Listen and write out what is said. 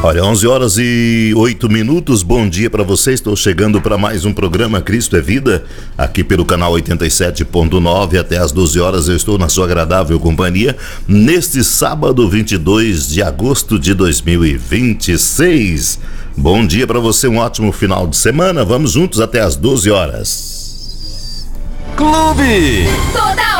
Olha, 11 horas e 8 minutos, bom dia para você. Estou chegando para mais um programa Cristo é Vida, aqui pelo canal 87.9. Até às 12 horas eu estou na sua agradável companhia, neste sábado 22 de agosto de 2026. Bom dia para você, um ótimo final de semana. Vamos juntos até às 12 horas. Clube. Toda